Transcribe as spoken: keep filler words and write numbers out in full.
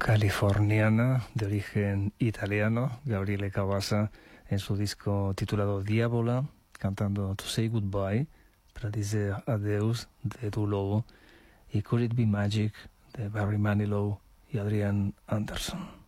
californiana de origen italiano, Gabriele Cavassa, en su disco titulado Diavola, cantando To Say Goodbye, para decir adiós de tu lobo, y Could It Be Magic de Barry Manilow y Adrian Anderson.